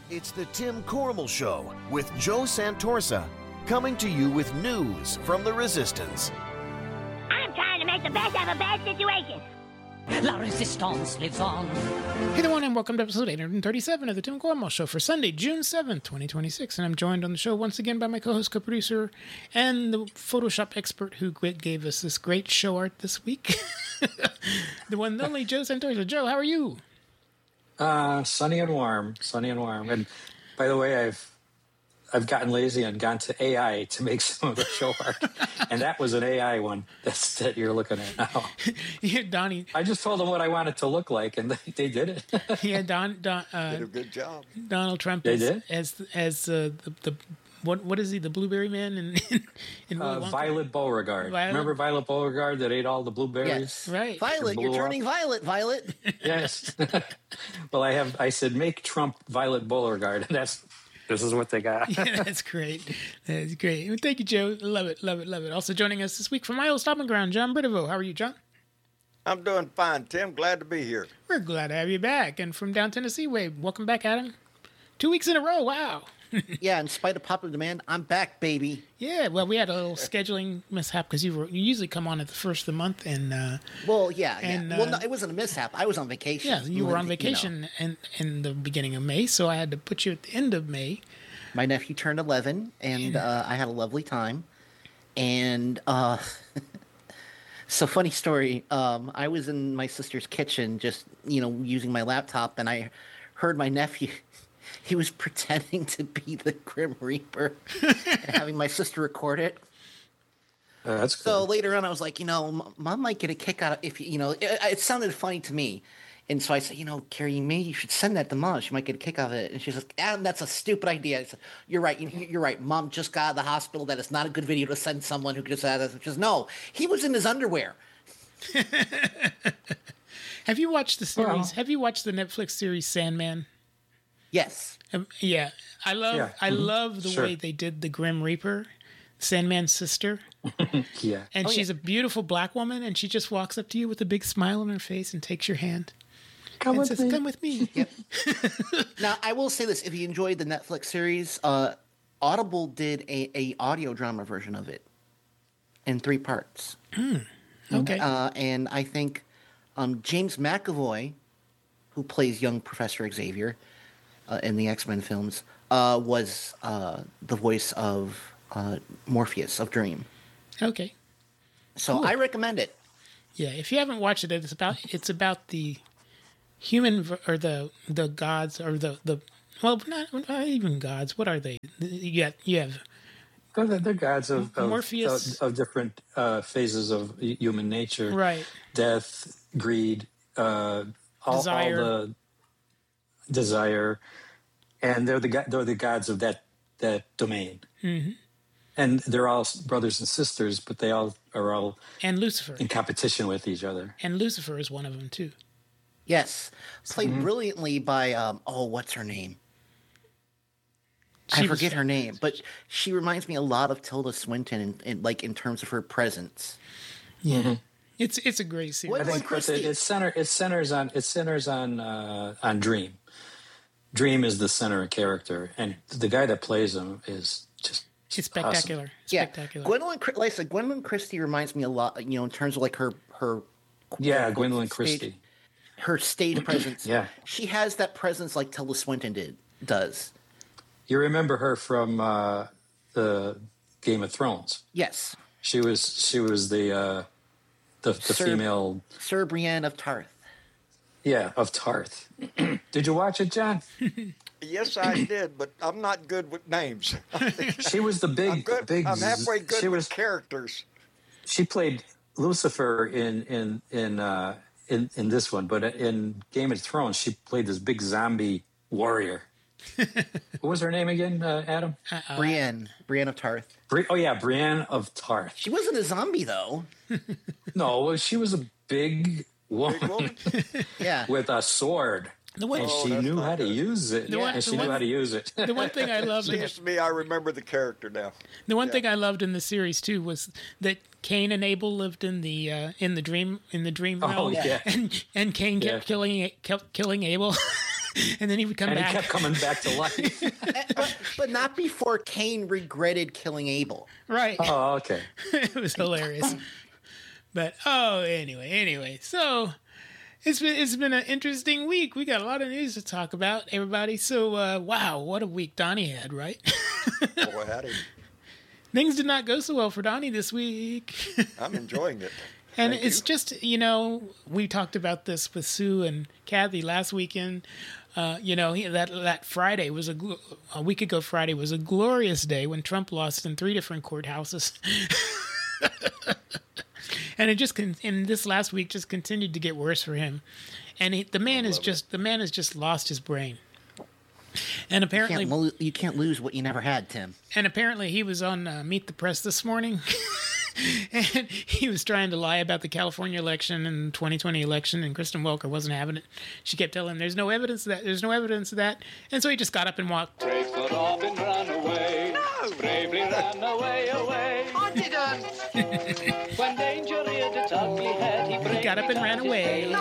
It's the Tim Cormel Show with Joe Santorsa, coming to you with news from the Resistance. I'm trying to make the best out of a bad situation. La Resistance lives on. Hey everyone, and welcome to episode 837 of the Tim Cormel Show for Sunday, June 7th, 2026. And I'm joined on the show once again by my co-host, co-producer, and the Photoshop expert who gave us this great show art this week. The one and only Joe Santorsa. Joe, how are you? Sunny and warm. And by the way, I've gotten lazy and gone to AI to make some of the show art, and that was an AI one that you're looking at now. Yeah, Donnie. I just told them what I wanted to look like, and they did it. Yeah, did a good job. Donald Trump as the what is he? The blueberry man in Violet Beauregard. Remember Violet Beauregard that ate all the blueberries? Yes, right. Violet, you're turning violet, Violet. Yes. Well, I said make Trump Violet Beauregard, and this is what they got. Yeah, that's great. That's great. Well, thank you, Joe. Love it. Also joining us this week from my old stomping ground, John Britivo. How are you, John? I'm doing fine, Tim. Glad to be here. We're glad to have you back. And from down Tennessee way, welcome back, Adam. 2 weeks in a row. Wow. Yeah, in spite of popular demand, I'm back, baby. Yeah, well, we had a little scheduling mishap because you usually come on at the first of the month, and no, it wasn't a mishap. I was on vacation. Yeah, you were on vacation in the beginning of May, so I had to put you at the end of May. My nephew turned 11, and I had a lovely time. And so, funny story. I was in my sister's kitchen, just using my laptop, and I heard my nephew. He was pretending to be the Grim Reaper and having my sister record it. That's cool. So later on, I was like, Mom might get a kick out of if it sounded funny to me. And so I said, Carrie, maybe you should send that to Mom. She might get a kick out of it. And she's like, Adam, that's a stupid idea. I said, you're right. You're right. Mom just got out of the hospital. That is not a good video to send someone who just had that. Just no, he was in his underwear. Have you watched the series? Well, have you watched the Netflix series Sandman? Yes. Yeah. I love the way they did the Grim Reaper, Sandman's sister. Yeah. And she's a beautiful black woman, and she just walks up to you with a big smile on her face and takes your hand. Come with me. Yep. Now, I will say this. If you enjoyed the Netflix series, Audible did a audio drama version of it in 3 parts. Okay. And I think James McAvoy, who plays young Professor Xavier, in the X-Men films, was the voice of Morpheus of Dream. Okay. So cool. I recommend it. Yeah, if you haven't watched it, it's about the human or the gods or the not even gods. What are they? You have they're gods of Morpheus of different phases of human nature, right? Death, greed, desire. all the desire, and they're the gods of that domain. Mm-hmm. And they're all brothers and sisters, but they all are and Lucifer in competition with each other. And Lucifer is one of them too. Yes, played brilliantly by what's her name? I forget her name, but she reminds me a lot of Tilda Swinton in terms of her presence. Yeah. Mm-hmm. It's a great series. I think it centers on Dream. Dream is the center character, and the guy that plays him is just spectacular. Awesome. Spectacular. Gwendolyn Christie reminds me a lot, in terms of like her. Gwendolyn Christie. Her stage presence. Yeah, she has that presence like Tilda Swinton does. You remember her from the Game of Thrones? Yes. She was the female Sir Brienne of Tarth. Yeah, of Tarth. Did you watch it, John? Yes, I did, but I'm not good with names. She was the big. I'm halfway good with characters. She played Lucifer in this one, but in Game of Thrones, she played this big zombie warrior. What was her name again, Adam? Brienne of Tarth. Brienne of Tarth. She wasn't a zombie, though. No, she was a big woman. Yeah, with a sword. She knew how to use it. The one thing I loved. Seems to me, I remember the character now. The one thing I loved in the series too was that Cain and Abel lived in the dream realm. Oh, yeah. And Cain kept killing Abel. And then he would come And back. he kept coming back to life. But not before Cain regretted killing Abel. Right. Oh, okay. It was hilarious. But anyway. So it's been an interesting week. We got a lot of news to talk about, everybody. So wow, what a week Donnie had, right? Boy, howdy. Things did not go so well for Donnie this week. I'm enjoying it. And Thank it's you. just, we talked about this with Sue and Kathy last weekend. That Friday was a week ago Friday was a glorious day when Trump lost in 3 different courthouses. And and this last week just continued to get worse for him. And the man has just lost his brain. And apparently You can't lose what you never had, Tim. And apparently he was on Meet the Press this morning. And he was trying to lie about the California election and 2020 election, and Kristen Welker wasn't having it. She kept telling him, there's no evidence of that. And so he just got up and walked. Brave the robin ran away. No. Bravely ran away. I didn't. When danger reared its ugly head, He got up and ran away.